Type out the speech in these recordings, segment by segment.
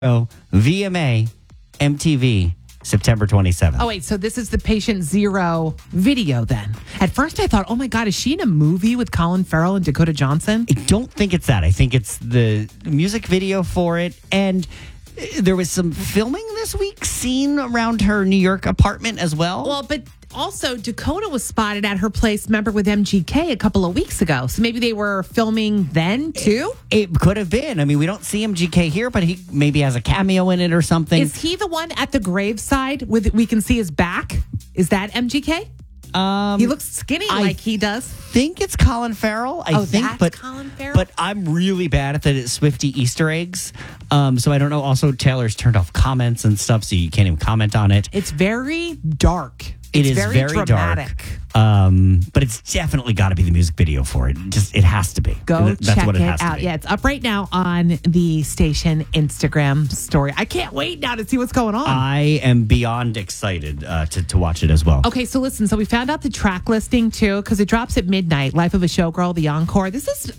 VMA, MTV, September 27th. Oh, wait. So this is the Patient Zero video then. At first I thought, oh my God, is she in a movie with Colin Farrell and Dakota Johnson? I don't think it's that. I think it's the music video for it. And there was some filming this week seen around her New York apartment as well. Well, but also Dakota was spotted at her place, remember, with MGK a couple of weeks ago. So maybe they were filming then too? It could have been. I mean, we don't see MGK here, but he maybe has a cameo in it or something. Is he the one at the graveside with we can see his back? Is that MGK? He looks skinny like he does. I think it's Colin Farrell. I think, that's Colin Farrell? But I'm really bad at the Swiftie Easter eggs. So I don't know. Also, Taylor's turned off comments and stuff, so you can't even comment on it. It's very dark. It is very dramatic. Dark. But it's definitely got to be the music video for it. It has to be. Go That's check what it has to out. be. Yeah, it's up right now on the station Instagram story. I can't wait now to see what's going on. I am beyond excited to watch it as well. Okay, so listen. So we found out the track listing too because it drops at midnight. Life of a Showgirl, the encore. This is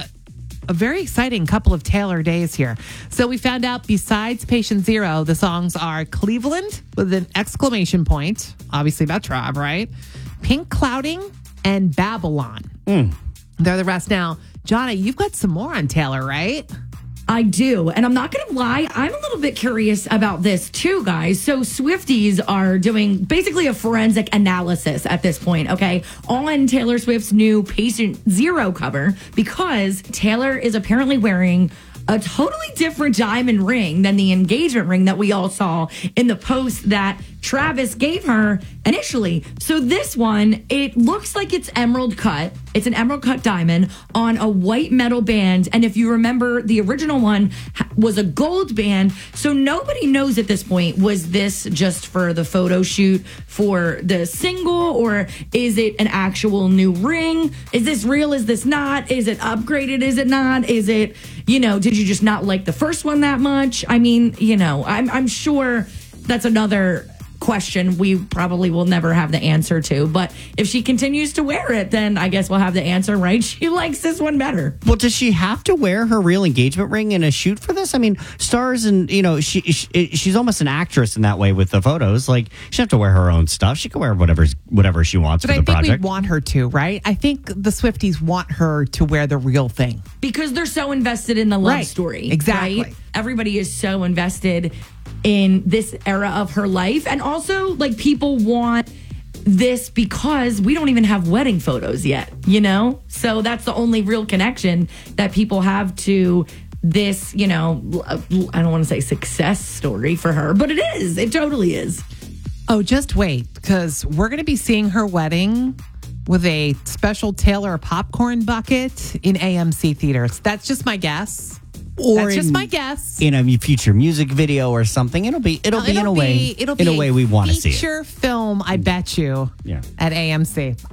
a very exciting couple of Taylor days here. So we found out besides Patient Zero, the songs are Cleveland with an exclamation point, obviously about Trav, right? Pink Clouding and Babylon. They're the rest. Now, Johnny, you've got some more on Taylor, right? I do. And I'm not going to lie, I'm a little bit curious about this too, guys. So Swifties are doing basically a forensic analysis at this point, okay, on Taylor Swift's new Patient Zero cover because Taylor is apparently wearing a totally different diamond ring than the engagement ring that we all saw in the post that Travis gave her initially. So this one, it looks like it's emerald cut. It's an emerald cut diamond on a white metal band. And if you remember, the original one was a gold band. So nobody knows at this point, was this just for the photo shoot for the single, or is it an actual new ring? Is this real? Is this not? Is it upgraded? Is it not? Is it, did you just not like the first one that much? I mean, I'm sure that's another question we probably will never have the answer to, but if she continues to wear it, then I guess we'll have the answer, right? She likes this one better. Well, does she have to wear her real engagement ring in a shoot for this? I mean, stars and she's almost an actress in that way with the photos. Like, she doesn't have to wear her own stuff. She can wear whatever she wants for the project. I think we want her to, right? I think the Swifties want her to wear the real thing because they're so invested in the love story. Exactly. Right? Everybody is so invested in this era of her life. And also, like, people want this because we don't even have wedding photos yet, So that's the only real connection that people have to this, I don't want to say success story for her, but it is. It totally is. Oh, just wait, because we're going to be seeing her wedding with a special Taylor popcorn bucket in AMC theaters. That's just my guess. That's just my guess. In a future music video or something, it'll be in a way we want to see it. Feature film, I bet you. Yeah. At AMC.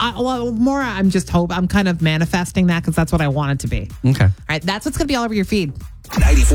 I'm kind of manifesting that because that's what I want it to be. Okay. All right, that's what's going to be all over your feed.